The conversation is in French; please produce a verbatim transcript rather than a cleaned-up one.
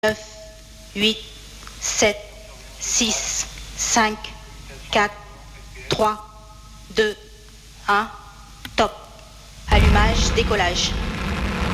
neuf, huit, sept, six, cinq, quatre, trois, deux, un, top. Allumage, décollage.